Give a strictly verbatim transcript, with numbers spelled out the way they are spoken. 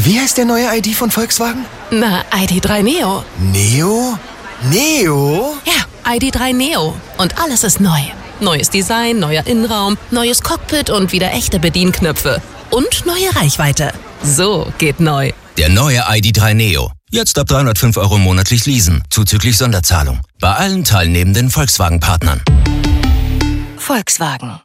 Wie heißt der neue I D von Volkswagen? Na, I D drei Neo. Neo? Neo? Ja, I D drei Neo. Und alles ist neu. Neues Design, neuer Innenraum, neues Cockpit und wieder echte Bedienknöpfe. Und neue Reichweite. So geht neu. Der neue I D drei Neo. Jetzt ab dreihundertfünf Euro monatlich leasen, zuzüglich Sonderzahlung. Bei allen teilnehmenden Volkswagen-Partnern. Volkswagen.